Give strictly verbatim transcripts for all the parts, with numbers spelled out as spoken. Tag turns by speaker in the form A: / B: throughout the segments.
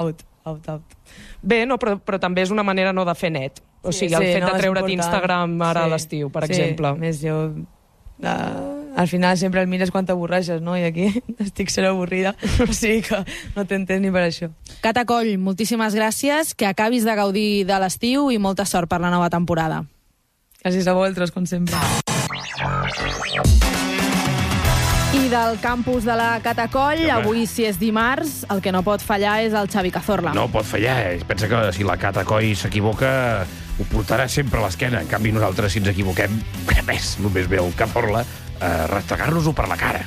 A: Out, out, out.
B: Bé, no, però, però també és una manera no de fer net. O sigui, el
A: Sí,
B: fet
A: no,
B: de
A: és
B: treure't
A: important.
B: Instagram ara
A: Sí.
B: a l'estiu, per
A: Sí,
B: exemple.
A: més jo... Uh, al final sempre el mires quan t'avorreixes, no? I aquí estic sent avorrida, o sigui que no t'entens ni per això.
C: Cata Coll, moltíssimes gràcies, que acabis de gaudir de l'estiu i molta sort per la nova temporada.
A: Gràcies a vosaltres, com sempre.
C: I del campus de la Cata Coll, avui, si és dimarts, el que no pot fallar és el Xavi Cazorla.
D: No pot fallar. Pensa que si la Cata Coll s'equivoca, ho portarà sempre a l'esquena. En canvi, nosaltres, si ens equivoquem, res, només ve el Cazorla a restregar-nos-ho per la cara.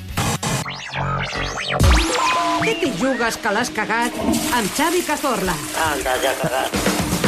E: Què t'hi jugues que l'has cagat amb Xavi Cazorla?
F: Anda, ja cagat.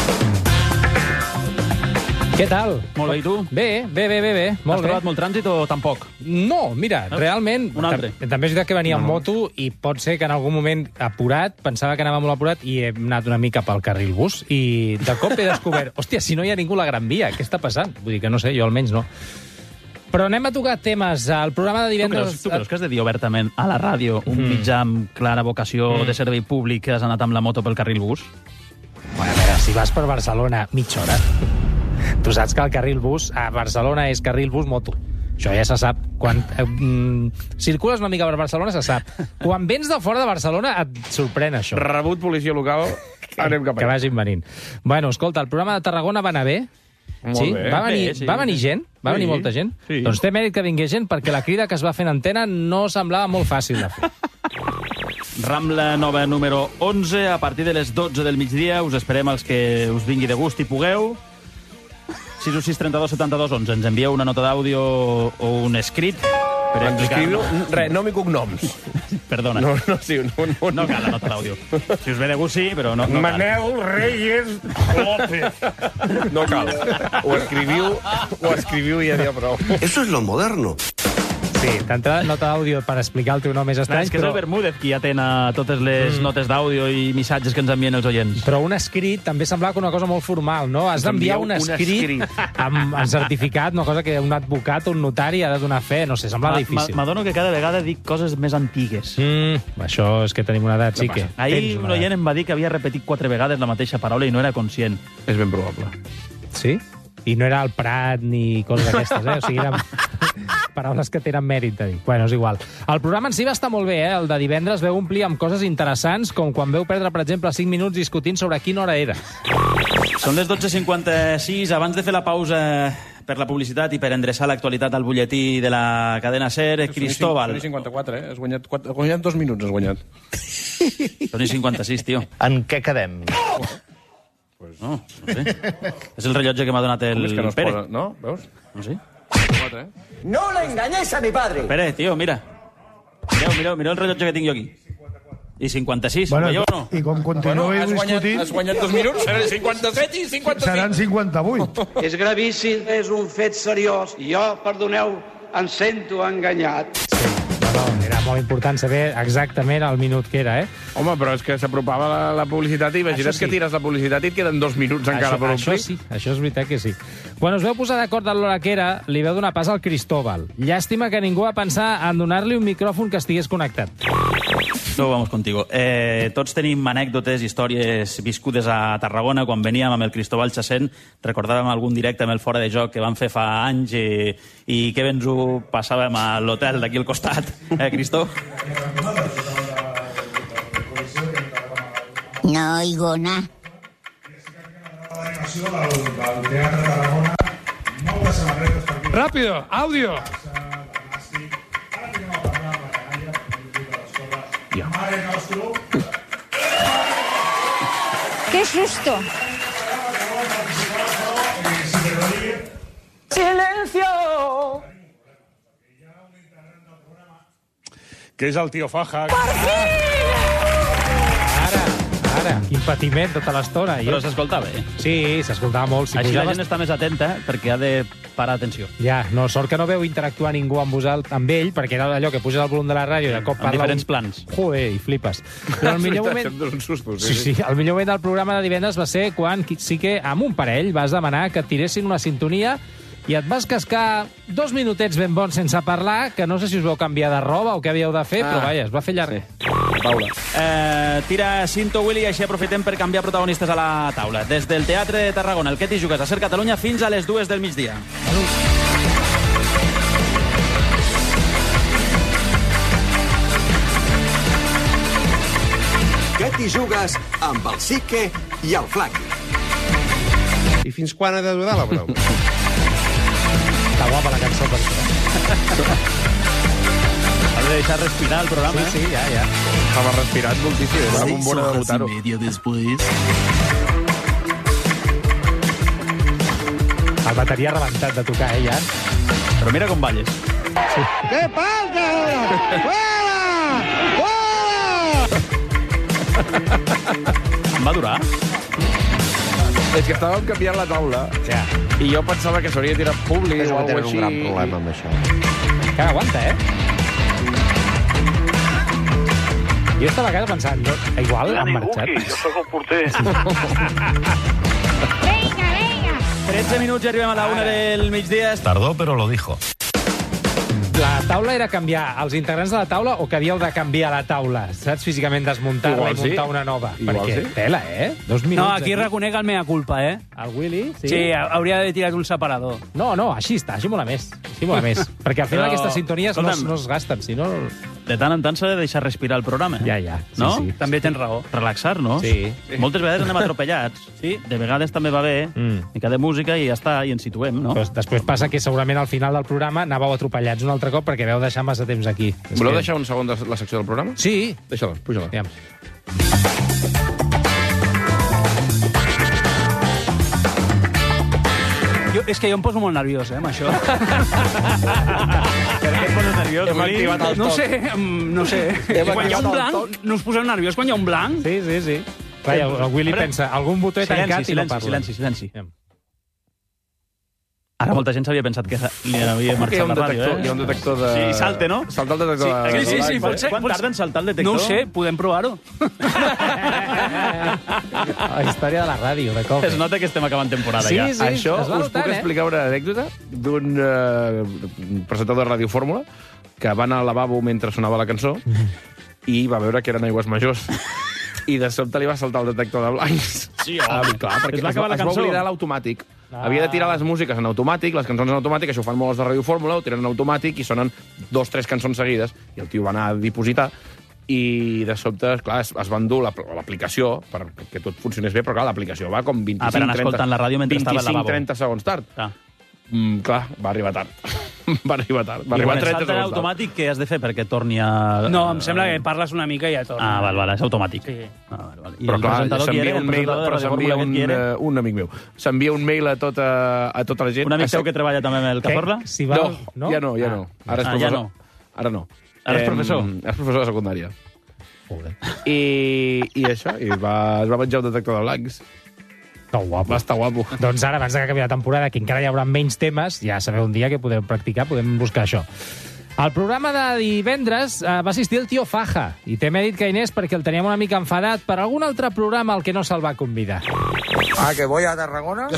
G: Què tal?
H: Molt bé, i tu?
G: Bé, bé, bé, bé, bé.
H: Has
G: Molt bé.
H: trobat molt trànsit o tampoc?
G: No, mira,
H: No?
G: realment...
H: Un altre.
G: tam- També és veritat que venia amb moto i pot ser que en algun moment apurat, pensava que anava molt apurat i he anat una mica pel carril bus i de cop he descobert, hòstia, si no hi ha ningú a la Gran Via, què està passant? Vull dir que no sé, jo almenys no. Però anem a tocar temes. El programa de
H: Tu
G: divendres...
H: creus, tu creus que has de dir obertament a la ràdio un mm. mitjà amb clara vocació mm. de servei públic que has anat amb la moto pel carril bus?
G: Bueno, a veure, si vas per Barcelona mitja hora, tu saps que el carril bus a Barcelona és carril bus moto. Això ja se sap. Quan eh, mm, circules una mica per Barcelona, se sap. Quan vens de fora de Barcelona, et sorprèn això.
D: Rebut policia local, anem cap
G: Que
D: allà.
G: vagin venint. Bueno, escolta, el programa de Tarragona va anar bé.
D: Molt
G: sí?
D: bé.
G: Va venir,
H: Bé, sí.
G: va venir gent? Va
H: Sí.
G: venir molta gent?
H: Sí.
G: Doncs té mèrit que vingués gent perquè la crida que es va fer en antena no semblava molt fàcil de fer.
H: Rambla Nova número onze, a partir de les dotze del migdia. Us esperem els que us vingui de gust i pugueu. sis u sis trenta-dos setanta-dos onze. Ens envieu una nota d'àudio o un escrit per
D: Ens escriviu,
H: explicar...
D: res, nom i cognoms.
H: Perdona.
D: No, no, sí, no, no,
H: No cal la nota d'àudio. Si us ve de gust, sí, però no, no cal.
D: Manel Reyes López. No cal. Ho escriviu, ho escriviu i ja n'hi ha prou.
F: Eso es lo moderno.
G: Sí, d'entrada, nota d'àudio per explicar el teu nom és
H: Clar,
G: estrany,
H: és que és
G: però...
H: el Bermúdez qui atén a totes les mm. notes d'àudio i missatges que ens envien els oients.
G: Però un escrit també semblava que una cosa molt formal, no? Has d'enviar un
D: envieu un
G: escrit,
D: escrit.
G: amb, amb certificat, una cosa que un advocat o un notari ha de donar fe. No sé, semblava difícil.
H: M'adono que cada vegada dic coses més antigues.
G: Mm, això és que tenim una edat, sí que...
H: Ahir
G: tens
H: un
G: una
H: oient
G: edat.
H: em va dir que havia repetit quatre vegades la mateixa paraula i no era conscient.
D: És ben probable.
G: Sí? I no era el Prat ni coses d'aquestes, eh? O sigui, eren paraules que tenen mèrit de dir. Bueno, és igual. El programa en si va estar molt bé, eh? El de divendres veu omplir amb coses interessants, com quan veu perdre, per exemple, cinc minuts discutint sobre quina hora era.
H: Són les dotze cinquanta-sis. Abans de fer la pausa per la publicitat i per endreçar l'actualitat al butlletí de la cadena SER, Cristóbal.
D: Són i cinquanta-quatre, eh? Has guanyat, quatre, has guanyat dos minuts, has guanyat.
H: Són i cinquanta-sis, tio.
I: En què quedem?
H: Pues no, no sé. És el rellotge que m'ha donat el
D: Com és que no es
H: Pere.
D: posa... No? Veus?
H: No sé.
D: Quatre, eh?
F: No le engañéis a mi padre.
H: Pere, tio, mira. Mireu, mireu, mireu el rellotge que tinc jo aquí. I cinquanta-sis,
J: Bueno,
H: veieu o no?
J: I com continuï
D: has guanyat,
J: discutint,
D: has guanyat dos minuts, seran cinquanta-set i cinquanta-cinc.
J: seran cinquanta-vuit.
K: És gravíssim, és un fet seriós. I jo, perdoneu, em sento enganyat.
G: No, no, era molt important saber exactament el minut que era, eh?
D: Home, però és que s'apropava la, la publicitat i imagina't
G: Això sí.
D: que tires la publicitat i et queden dos minuts encara
G: Això,
D: per
G: això
D: omplir.
G: sí, això és veritat que sí. Quan us veu posar d'acord de l'hora que era, li veu donar pas al Cristóbal. Llàstima que ningú va pensar en donar-li un micròfon que estigués connectat.
H: No, vamos contigo. Eh, tots tenim anècdotes, històries viscudes a Tarragona. Quan veníem amb el Cristóbal Chasén, recordàvem algun directe amb el Fora de Joc que van fer fa anys i, i que ben ens ho passàvem a l'hotel d'aquí al costat. Eh, Cristó?
L: No oigo nada.
D: Ràpido, àudio!
L: ¡Qué susto!
B: Silencio!
D: Que és el tio Faja.
G: Ara, ara, quin patiment tota l'estona.
H: Però
G: Jo...
H: s'escoltava, eh?
G: Sí, s'escoltava molt. Si
H: Així la
G: pujaves-
H: gent està més atenta perquè ha de parar atenció.
G: Ja, no, sort que no veu interactuar ningú amb vosaltres, amb ell, perquè era allò que puges el volum de la ràdio i de cop
H: Amb
G: parla...
H: diferents
G: un...
H: plans.
G: Joder, i flipes. Però el millor moment...
D: Em dono un susto,
G: Sí, sí, el millor moment del programa de divendres va ser quan sí que amb un parell vas demanar que et tiressin una sintonia i et vas cascar dos minutets ben bons sense parlar, que no sé si us vau canviar de roba o què havíeu de fer,
D: Ah.
G: però vaja, es va fer llarg.
D: Sí. taula.
H: Eh, tira Cinto Willy i així aprofitem per canviar protagonistes a la taula. Des del Teatre de Tarragona, el que t'hi jugues a Ser Catalunya fins a les dues del migdia.
F: Què t'hi jugues amb el Sique i el Flaqui?
I: I fins quan ha de durar la broma?
G: Està guapa la cançó per això.
H: Has de deixar respirar el programa,
G: Sí, sí, ja, ja.
D: Estava respirant moltíssim. Era una bombona de Butaro.
G: El bateria rebentat de tocar, eh, ja.
H: Però mira com balles.
J: ¿Qué pasa ahora? ¡Fuera! ¡Fuera!
H: Em va durar?
D: És que estàvem canviant la taula.
G: Ja.
D: I jo pensava que s'hauria tirat públic
I: És
D: o
I: que
D: alguna
I: tenen
D: cosa
I: un gran
D: així.
I: problema amb això.
G: Que aguanta, eh? Jo estava a casa pensant, no, igual han marxat.
M: Jo sóc el porter.
H: tretze minuts i arribem a la una del migdia.
M: Tardó, però lo dijo.
G: La taula era canviar els integrants de la taula o que havíeu de canviar la taula? Saps? Físicament desmuntar-la
D: Igual
G: i muntar
D: sí.
G: una nova.
D: Igual
G: Perquè
D: sí.
G: tela, eh? Dos minuts.
N: No, aquí reconec el mea culpa, eh?
G: El Willy, sí?
N: Sí, hauria d'haver tirat un separador.
G: No, no, així està, així mola més. Així mola més. Perquè al final
H: Però,
G: aquestes sintonies no, es-
H: escolta'm,
G: no es gasten, si no...
H: De tant en tant s'ha de deixar respirar el programa.
G: Ja, ja. Sí,
H: no?
G: sí.
N: També tens raó.
H: Relaxar-nos.
G: Sí.
H: Moltes vegades anem atropellats. Sí. De vegades també va bé.
G: Mm.
H: Mica de música i ja està, i ens situem, no?
G: Però després passa que segurament al final del programa anàveu atropellats un altre cop perquè veu deixar massa temps aquí. És
D: Voleu
G: que...
D: deixar un segon de la secció del programa?
G: Sí.
D: Deixa-la, puja-la.
G: Aviam.
N: Jo, és que jo em poso molt nerviós, eh, amb això.
H: Per què et poses nerviós,
D: Hem
H: Willy?
D: activat el
N: No
D: toc.
N: sé, mm, no sé.
D: Hem
N: Quan hi ha un
D: activat el
N: blanc, no us poseu nerviós quan hi ha un blanc?
G: Sí, sí, sí. Clar, el, el Willy
H: A veure,
G: pensa, algun botó he
H: silenci,
G: tancat i no
H: silenci,
G: parla.
H: silenci, silenci.
G: Aviam.
H: Ara molta gent s'havia pensat que li havia
D: Hi ha
H: marxat
D: un
H: la ràdio,
D: detector,
H: eh?
D: hi ha un detector de...
H: Sí, salte, no?
D: Salta el detector de...
N: Sí, sí, sí,
D: de-
N: pot ser.
H: Quan
N: pot
H: tarda en saltar el detector?
N: No ho sé, podem provar-ho.
G: La història de la ràdio, de cop.
H: Es nota que estem acabant temporada
G: Sí,
H: ja.
G: sí.
D: Això
G: es va
D: us
G: notant,
D: puc
G: eh?
D: explicar una anècdota d'un uh, presentador de Ràdio Fórmula que va anar al lavabo mentre sonava la cançó i va veure que eren aigües majors. I de sobte li va saltar el detector de blancs.
H: Sí,
D: ah, clar, perquè
H: es va acabar la
D: es va
H: cançó.
D: oblidar l'automàtic.
G: Ah.
D: Havia de tirar les músiques en automàtic, les cançons en automàtic, això ho fan molts de Ràdio Fórmula, ho tiren en automàtic i sonen dos, tres cançons seguides, i el tio va anar a dipositar, i de sobte, clar, es, es va endur la- l'aplicació perquè tot funcionés bé, però clar, l'aplicació va com
H: Ah, per anar
D: vint-i-cinc
H: escoltant la ràdio mentre estava al lavabo.
D: trenta segons tard.
H: Ah.
D: Mm, clar, va arribar tard. va arribar tard. Va
H: I
D: arribar
H: quan es
D: trenta
H: salta en
D: segons tard.
H: automàtic, què has de fer perquè torni a...
N: No, em sembla que parles una mica i ja torna.
H: Ah, val, val, és automàtic.
N: Sí.
H: Ah, val, val. I
D: Però
H: el
D: clar,
H: presentador qui era?
D: s'envia
H: El
D: un mail,
H: presentador de
D: però
H: Ràdio
D: s'envia
H: Fórmula
D: un,
H: qui era?
D: eh, un amic meu. S'envia un mail a tota, a tota la gent.
H: Un amic seu que treballa també amb el Cazorla?
G: Si va,
D: No,
G: no?
D: ja no, ja no. Ara és
H: Ah,
D: professor.
H: ja no.
D: Ara no.
H: Ara és
D: Em,
H: professor?
D: És professor de secundària. I, I això, i va, es va menjar un detector de blancs.
G: Que guapo.
D: Va estar guapo.
G: Doncs ara, abans de que acabi la temporada, que encara hi haurà menys temes, ja sabeu un dia que podeu practicar, podem buscar això. Al programa de divendres eh, va assistir el tio Faja, i té mèrit que Inés perquè el teníem una mica enfadat per algun altre programa al que no se'l va convidar.
O: Ah, que voy a Tarragona.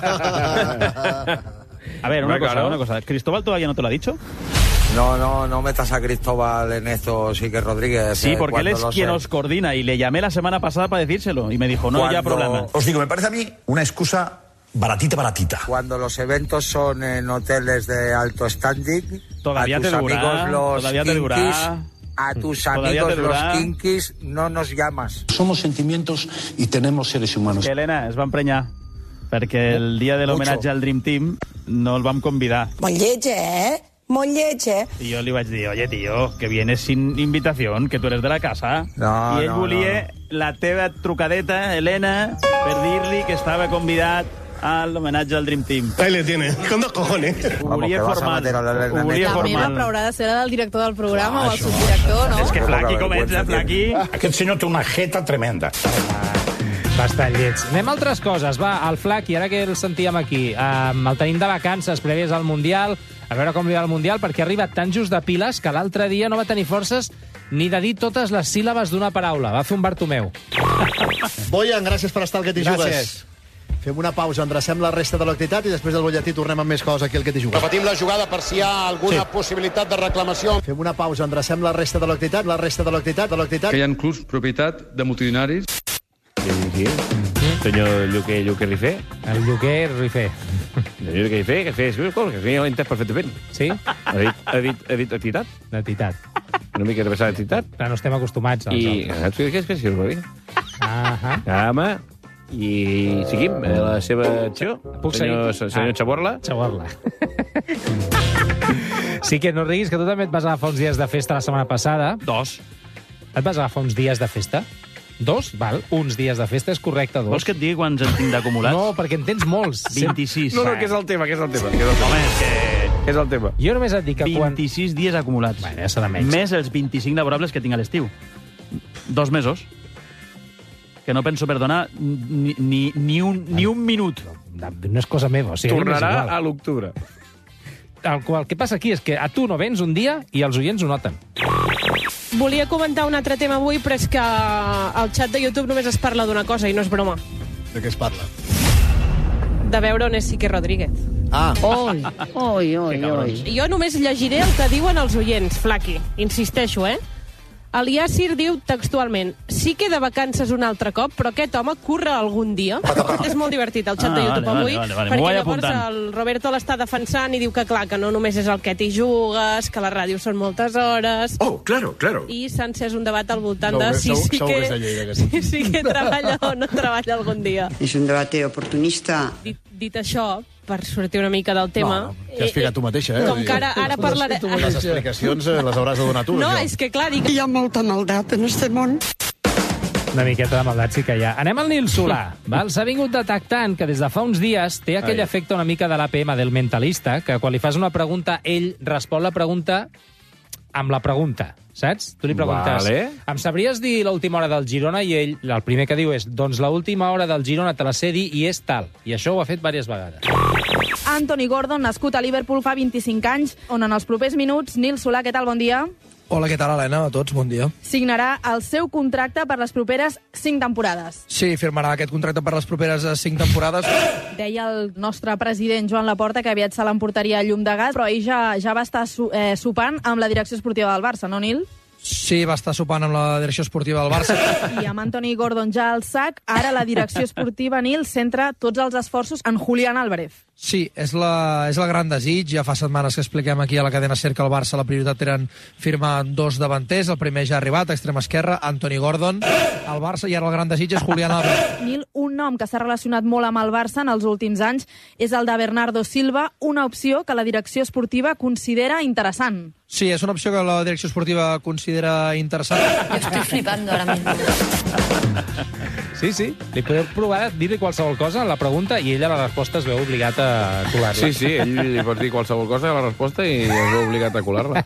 H: A ver, una
O: Hombre,
H: cosa,
O: claro.
H: una cosa. ¿Cristóbal todavía no te lo ha dicho?
O: No, no, no metas a Cristóbal en esto, sí que Rodríguez.
H: Sí,
O: eh,
H: porque él
O: cuando
H: es
O: lo
H: quien
O: sé.
H: os coordina y le llamé la semana pasada para decírselo y me dijo, no, ya
O: Cuando-
H: problema.
P: Os digo, me parece a mí una excusa baratita, baratita.
O: Cuando los eventos son en hoteles de alto standing,
H: Todavía
O: a tus
H: te durará,
O: amigos los
H: todavía te
O: kinkis,
H: durará.
O: a tus
H: Todavía
O: amigos
H: te durará.
O: los kinkis no nos llamas.
P: Somos sentimientos y tenemos seres humanos.
H: Que Helena es va emprenyar perquè el dia de l'homenatge al Dream Team no el vam convidar.
Q: Molt lleig, eh? Molt lleig, eh?
H: I jo li vaig dir, oye, tío, que vienes sin invitación, que tu eres de la casa.
O: No,
H: I ell
O: no,
H: volia la teva trucadeta, Helena, per dir-li que estava convidat a l'homenatge al Dream Team.
P: Ahí le tiene, con dos cojones.
H: Ho volia formal. Ho volia
C: La meva,
H: formal.
C: però haurà de ser la del director del programa o el subdirector, no?
H: És que Flaqui comença, Flaqui.
P: Aquest senyor té una jeta tremenda.
G: Bastant llets. Anem a altres coses. Va, el Flac, i ara que el sentíem aquí, eh, el tenim de vacances prèvies al Mundial, a veure com li va el Mundial, perquè ha arribat tan just de piles que l'altre dia no va tenir forces ni de dir totes les síl·labes d'una paraula. Va fer un Bartomeu.
R: Boyan, gràcies per estar al que t'hi jugues.
G: Gràcies.
R: Fem una pausa, endrecem la resta de l'activitat i després del butlletí tornem amb més coses aquí al Que t'hi jugues.
I: Repetim la jugada per si hi ha alguna sí. possibilitat de reclamació.
R: Fem una pausa, endrecem la resta de l'activitat, la resta de l'activitat, de l'activitat.
S: Que hi ha clubs propietat de multitudinaris.
D: Sí, sí. Senyor Lluquer, Lluquer Rifé.
G: El Lluquer Rifé.
D: El Lluquer Rifé, que feia coses que feia l'entès perfectament.
G: Sí?
D: Ha dit, ha dit, ha dit entitat.
G: Entitat.
D: Una mica de passar entitat.
G: Però no estem acostumats als
D: I...
G: altres.
D: Saps què és que sí, Rodrigo?
G: Ahà.
D: Home, i seguim eh, la seva acció.
G: Puc
D: senyor,
G: seguir?
D: senyor
G: Ah.
D: Chaborla.
G: Chaborla. Sí que no riguis, que tu també et vas agafar uns dies de festa la setmana passada.
H: Dos.
G: Et vas agafar uns dies de festa? Dos? Val, uns dies de festa és correcte, dos.
H: Vols que et digui quants en tinc d'acumulats?
G: No, perquè en tens molts.
H: vint-i-sis.
D: No, no, que és el tema, que és el tema. Que és el tema.
H: Home, és que...
D: Que és el tema.
G: Jo només et dic que quan...
H: vint-i-sis dies acumulats.
G: Bueno, ja serà menys.
H: Més els vint-i-cinc laborables que tinc a l'estiu. Dos mesos. Que no penso perdonar ni, ni, ni, un, ni un minut.
G: No és cosa meva. O sigui,
D: tornarà a l'octubre.
G: El, el que passa aquí és que a tu no vens un dia i els oients ho noten.
T: Volia comentar un altre tema avui, però és que al xat de YouTube només es parla d'una cosa i no és broma.
R: De què es parla?
T: De veure on és Sique Rodríguez.
R: Ah.
E: Oi, oi, oi, oi.
T: Jo només llegiré el que diuen els oients, Flaqui. Insisteixo, eh? El Yacir diu textualment: sí que de vacances un altre cop, però aquest home curra algun dia. És molt divertit, el xat
H: Ah,
T: de YouTube
H: vale,
T: avui,
H: vale, vale. M'ho
T: perquè
H: vaig
T: llavors
H: apuntant.
T: el Roberto l'està defensant i diu que, clar, que no només és el que t'hi jugues, que la ràdio són moltes hores...
F: Oh, claro, claro.
T: I s'ha encès un debat al voltant
R: Segur
T: de
R: que-
T: si
R: segur-
T: sí
R: segur que és de
T: que,
R: Lleida, aquest.
T: si sí que treballa o no treballa algun dia.
E: És un debate oportunista.
T: Dit, dit això, per sortir una mica del tema...
R: No, no, ja has ficat tu mateixa, eh?
T: Com que ara, ara parlaré...
R: Les explicacions eh, les hauràs de donar tu.
T: No,
R: jo.
T: és que clar, dic...
E: Hi ha molta maldat en este món.
G: Una miqueta de maldat sí que hi ha. Anem al Nil Solà. Val? S'ha vingut detectant que des de fa uns dies té aquell
R: Ai.
G: efecte una mica de l'A P M del mentalista, que quan li fas una pregunta, ell respon la pregunta amb la pregunta, saps? Tu li preguntes,
D: Vale.
G: em sabries dir l'última hora del Girona? I ell, el primer que diu és, doncs l'última hora del Girona te la sé dir i és tal. I això ho ha fet diverses vegades.
C: Anthony Gordon, nascut a Liverpool fa vint-i-cinc anys, on en els propers minuts, Nil Solà, què tal, bon dia?
U: Hola, què tal, Helena? A tots, bon dia.
C: Signarà el seu contracte per les properes cinc temporades.
U: Sí, firmarà aquest contracte per les properes eh, cinc temporades.
C: Deia el nostre president Joan Laporta que aviat se l'emportaria llum de gas, però ell ja, ja va estar su, eh, sopant amb la direcció esportiva del Barça, no, Nil?
U: Sí, va estar sopant amb la direcció esportiva del Barça.
C: I amb Anthony Gordon ja al sac, ara la direcció esportiva, Nil, centra tots els esforços en Julián Álvarez.
U: Sí, és la, és el gran desig. Ja fa setmanes que expliquem aquí a la cadena SER que el Barça la prioritat eren firmar dos davanters. El primer ja ha arribat, a extrema esquerra, Anthony Gordon. El Barça, i ara el gran desig és Julián Álvarez.
C: Nil, un nom que s'ha relacionat molt amb el Barça en els últims anys és el de Bernardo Silva, una opció que la direcció esportiva considera interessant.
U: Sí, és una opció que la direcció esportiva considera interessant.
L: Estoy flipando ahora mismo.
G: Sí, sí. Li podeu provar dir-li qualsevol cosa a la pregunta i ell a la resposta es veu obligat a colar-la.
D: Sí, sí, ell li pot dir qualsevol cosa a la resposta i es veu obligat a colar-la.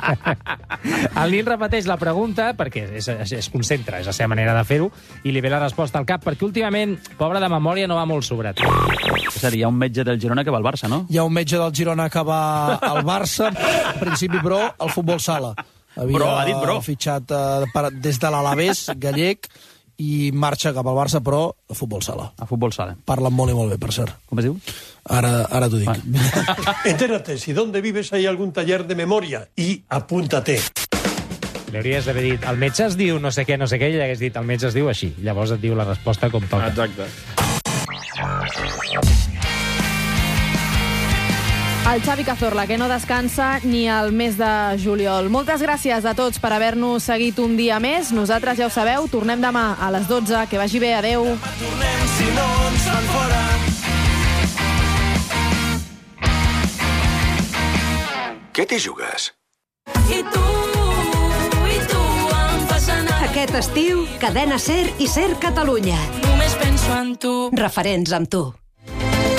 G: El Nil repeteix la pregunta perquè es, es, es concentra, és la seva manera de fer-ho, i li ve la resposta al cap, perquè últimament, pobre de memòria, no va molt sobrat.
H: És a dir, hi ha un metge del Girona que va al Barça, no?
U: Hi ha un metge del Girona que va al Barça, al principi, però, al futbol sala. Havia
H: Bro, ha dit bro.
U: fitxat eh, per, des de l'Alavés, gallec, i marxa cap al Barça, però a futbol sala.
H: A futbol sala.
U: Parlen molt i molt bé, per cert.
H: Com es diu?
U: Ara, ara t'ho dic.
V: Entérate, si donde vives hay algún taller de memoria y apúntate.
G: Li hauries d'haver dit, el metge es diu no sé què, no sé què, i li hagués dit, el metge es diu així. Llavors et diu la resposta com toca.
D: Exacte.
C: El Xavi Cazorla, que no descansa ni el mes de juliol. Moltes gràcies a tots per haver-nos seguit un dia més. Nosaltres ja ho sabeu, tornem demà a les dotze. Que vagi bé, adeu.
J: Tornem si no ens fan fora.
F: Què t'hi jugues?
J: I tu, i tu em fas anar.
E: Aquest estiu, Cadena SER i SER Catalunya.
J: Només penso en tu.
E: Referents amb tu.